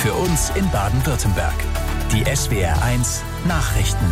Für uns in Baden-Württemberg. Die SWR1 Nachrichten.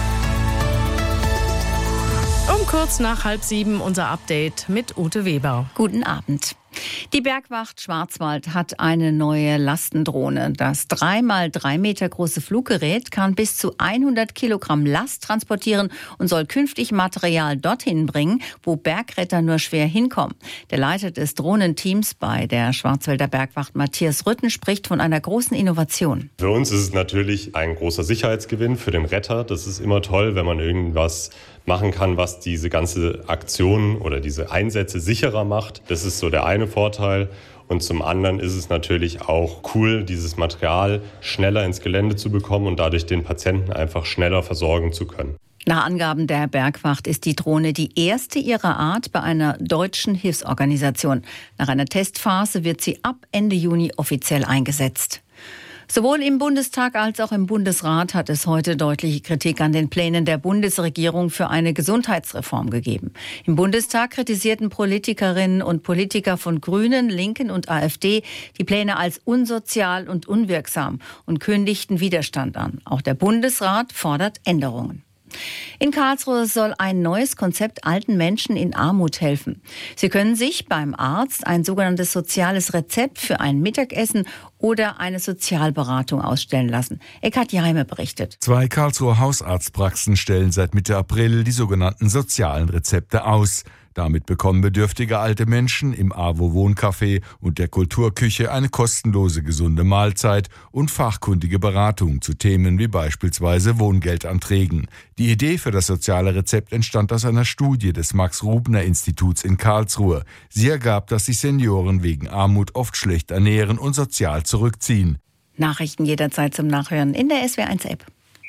Um kurz nach 6:30 unser Update mit Ute Weber. Guten Abend. Die Bergwacht Schwarzwald hat eine neue Lastendrohne. Das 3x3 Meter große Fluggerät kann bis zu 100 Kilogramm Last transportieren und soll künftig Material dorthin bringen, wo Bergretter nur schwer hinkommen. Der Leiter des Drohnenteams bei der Schwarzwälder Bergwacht, Matthias Rütten, spricht von einer großen Innovation. Für uns ist es natürlich ein großer Sicherheitsgewinn für den Retter. Das ist immer toll, wenn man irgendwas machen kann, was diese ganze Aktion oder diese Einsätze sicherer macht. Das ist so der eine Vorteil. Und zum anderen ist es natürlich auch cool, dieses Material schneller ins Gelände zu bekommen und dadurch den Patienten einfach schneller versorgen zu können. Nach Angaben der Bergwacht ist die Drohne die erste ihrer Art bei einer deutschen Hilfsorganisation. Nach einer Testphase wird sie ab Ende Juni offiziell eingesetzt. Sowohl im Bundestag als auch im Bundesrat hat es heute deutliche Kritik an den Plänen der Bundesregierung für eine Gesundheitsreform gegeben. Im Bundestag kritisierten Politikerinnen und Politiker von Grünen, Linken und AfD die Pläne als unsozial und unwirksam und kündigten Widerstand an. Auch der Bundesrat fordert Änderungen. In Karlsruhe soll ein neues Konzept alten Menschen in Armut helfen. Sie können sich beim Arzt ein sogenanntes soziales Rezept für ein Mittagessen oder eine Sozialberatung ausstellen lassen. Eckhard Jaime berichtet. 2 Karlsruher Hausarztpraxen stellen seit Mitte April die sogenannten sozialen Rezepte aus. Damit bekommen bedürftige alte Menschen im AWO-Wohncafé und der Kulturküche eine kostenlose gesunde Mahlzeit und fachkundige Beratung zu Themen wie beispielsweise Wohngeldanträgen. Die Idee für das soziale Rezept entstand aus einer Studie des Max-Rubner-Instituts in Karlsruhe. Sie ergab, dass sich Senioren wegen Armut oft schlecht ernähren und sozial zurückziehen. Nachrichten jederzeit zum Nachhören in der SWR1-App.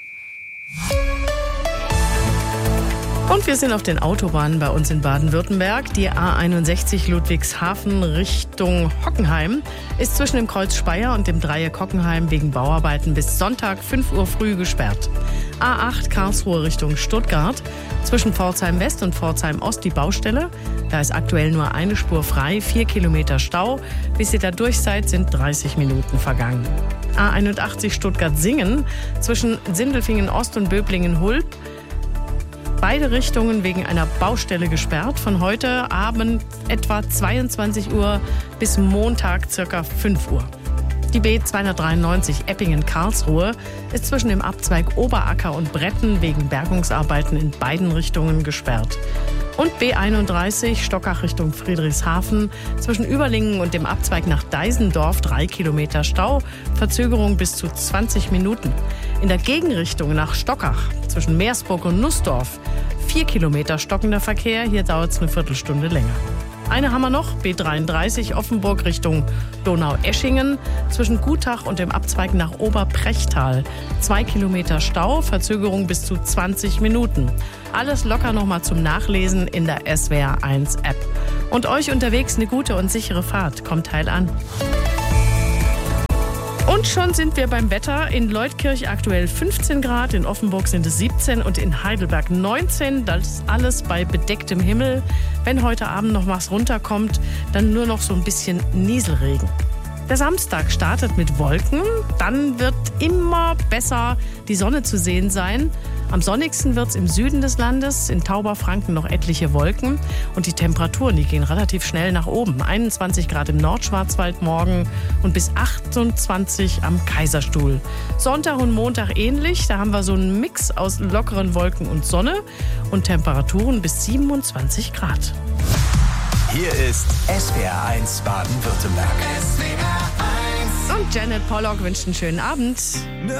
Und wir sind auf den Autobahnen bei uns in Baden-Württemberg. Die A61 Ludwigshafen Richtung Hockenheim ist zwischen dem Kreuz Speyer und dem Dreieck Hockenheim wegen Bauarbeiten bis Sonntag 5 Uhr früh gesperrt. A8 Karlsruhe Richtung Stuttgart zwischen Pforzheim West und Pforzheim Ost die Baustelle. Da ist aktuell nur eine Spur frei, 4 Kilometer Stau. Bis ihr da durch seid, sind 30 Minuten vergangen. A81 Stuttgart-Singen zwischen Sindelfingen Ost und Böblingen-Hulb. Beide Richtungen wegen einer Baustelle gesperrt. Von heute Abend etwa 22 Uhr bis Montag ca. 5 Uhr. Die B293 Eppingen-Karlsruhe ist zwischen dem Abzweig Oberacker und Bretten wegen Bergungsarbeiten in beiden Richtungen gesperrt. Und B31 Stockach Richtung Friedrichshafen zwischen Überlingen und dem Abzweig nach Deisendorf 3 Kilometer Stau, Verzögerung bis zu 20 Minuten. In der Gegenrichtung nach Stockach zwischen Meersburg und Nussdorf 4 Kilometer stockender Verkehr, hier dauert es eine Viertelstunde länger. Eine haben wir noch, B33 Offenburg Richtung Donau-Eschingen zwischen Gutach und dem Abzweig nach Oberprechtal. 2 Kilometer Stau, Verzögerung bis zu 20 Minuten. Alles locker nochmal zum Nachlesen in der SWR1-App. Und euch unterwegs eine gute und sichere Fahrt. Kommt heil an. Und schon sind wir beim Wetter. In Leutkirch aktuell 15 Grad, in Offenburg sind es 17 und in Heidelberg 19. Das alles bei bedecktem Himmel. Wenn heute Abend noch was runterkommt, dann nur noch so ein bisschen Nieselregen. Der Samstag startet mit Wolken, dann wird immer besser die Sonne zu sehen sein. Am sonnigsten wird es im Süden des Landes, in Tauberfranken noch etliche Wolken. Und die Temperaturen, die gehen relativ schnell nach oben. 21 Grad im Nordschwarzwald morgen und bis 28 am Kaiserstuhl. Sonntag und Montag ähnlich, da haben wir so einen Mix aus lockeren Wolken und Sonne und Temperaturen bis 27 Grad. Hier ist SWR1 Baden-Württemberg. Und Janet Pollock wünscht einen schönen Abend.